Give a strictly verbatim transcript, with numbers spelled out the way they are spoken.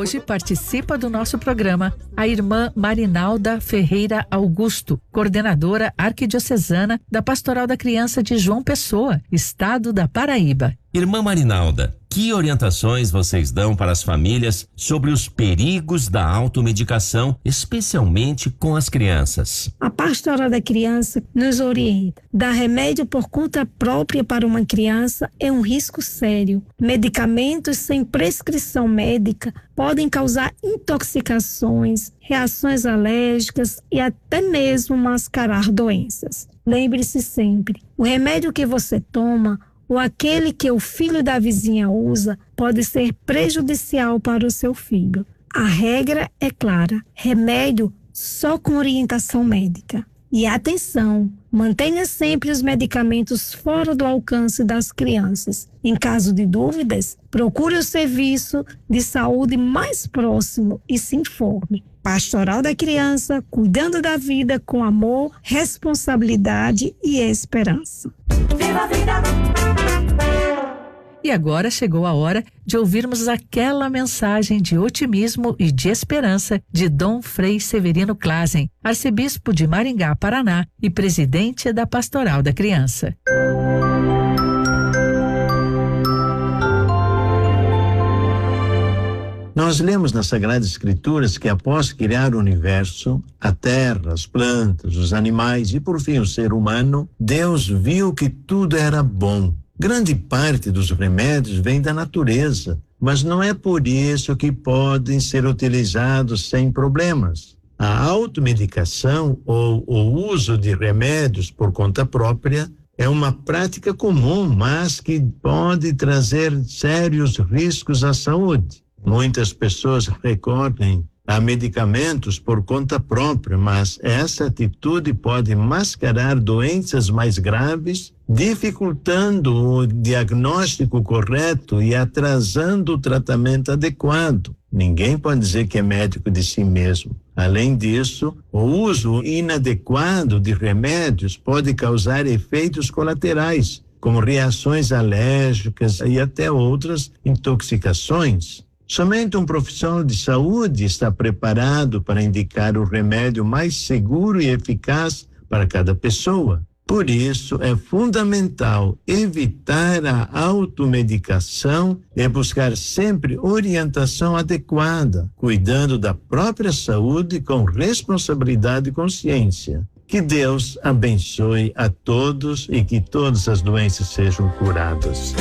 Hoje participa do nosso programa a irmã Marinalda Ferreira Augusto, coordenadora arquidiocesana da Pastoral da Criança de João Pessoa, estado da Paraíba. Irmã Marinalda, que orientações vocês dão para as famílias sobre os perigos da automedicação, especialmente com as crianças? A Pastoral da Criança nos orienta. Dar remédio por conta própria para uma criança é um risco sério. Medicamentos sem prescrição médica podem causar intoxicações, reações alérgicas e até mesmo mascarar doenças. Lembre-se sempre, o remédio que você toma ou aquele que o filho da vizinha usa pode ser prejudicial para o seu filho. A regra é clara: remédio só com orientação médica. E atenção, mantenha sempre os medicamentos fora do alcance das crianças. Em caso de dúvidas, procure o serviço de saúde mais próximo e se informe. Pastoral da Criança, cuidando da vida com amor, responsabilidade e esperança. Viva a vida! E agora chegou a hora de ouvirmos aquela mensagem de otimismo e de esperança de Dom Frei Severino Clasen, arcebispo de Maringá, Paraná e presidente da Pastoral da Criança. Nós lemos nas Sagradas Escrituras que após criar o universo, a terra, as plantas, os animais e por fim o ser humano, Deus viu que tudo era bom. Grande parte dos remédios vem da natureza, mas não é por isso que podem ser utilizados sem problemas. A automedicação ou o uso de remédios por conta própria é uma prática comum, mas que pode trazer sérios riscos à saúde. Muitas pessoas recorrem a medicamentos por conta própria, mas essa atitude pode mascarar doenças mais graves, dificultando o diagnóstico correto e atrasando o tratamento adequado. Ninguém pode dizer que é médico de si mesmo. Além disso, o uso inadequado de remédios pode causar efeitos colaterais, como reações alérgicas e até outras intoxicações. Somente um profissional de saúde está preparado para indicar o remédio mais seguro e eficaz para cada pessoa. Por isso, é fundamental evitar a automedicação e buscar sempre orientação adequada, cuidando da própria saúde com responsabilidade e consciência. Que Deus abençoe a todos e que todas as doenças sejam curadas.